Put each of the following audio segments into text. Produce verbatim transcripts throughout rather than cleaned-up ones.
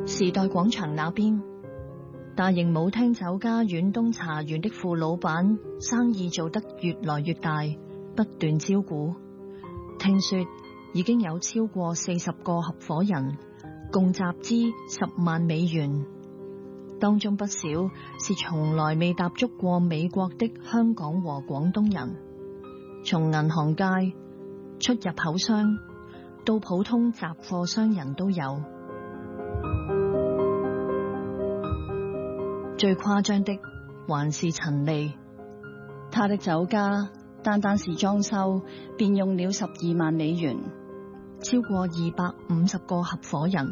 時代廣場那邊，大型舞廳酒家遠東茶園的副老闆生意做得越來越大，不斷招股。聽說已經有超過四十個合夥人，共集資十萬美元，當中不少是從來未踏足過美國的香港和廣東人，從銀行界、出入口商到普通雜貨商人都有。最誇張的還是陳莉，她的酒家單單是裝修便用了十二萬美元，超過二百五十個合夥人。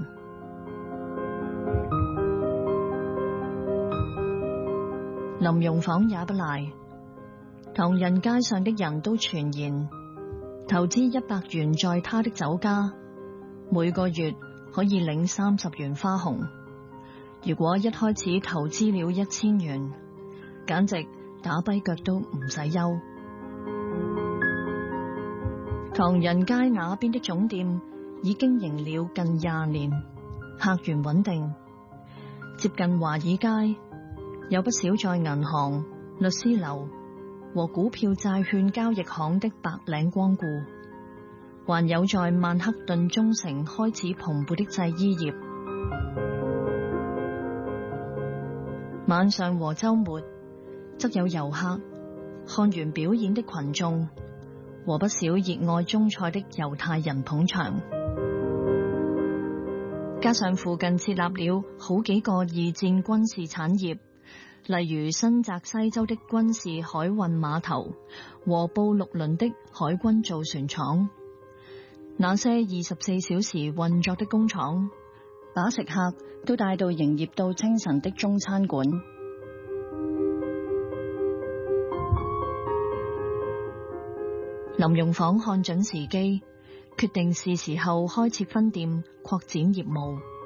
林榮晃也不賴，唐人街上的人都傳言投資一百元在他的酒家，每個月可以領三十元花紅。如果一開始投資了一千元，簡直打跛腳都唔使憂。唐人街那邊的總店已經營了近廿年，客源穩定，接近華爾街，有不少在銀行、律師樓和股票債券交易行的白領光顧，還有在曼克頓中城開始蓬勃的製衣業。晚上和週末，則有遊客、看完表演的群眾和不少熱愛中菜的猶太人捧場。加上附近設立了好幾個二戰軍事產業，例如新澤西州的軍事海運碼頭和布魯倫的海軍造船廠，那些二十四小時運作的工廠，把食客都帶到營業到清晨的中餐館。林榮晃看準時機，決定是時候開設分店，擴展業務。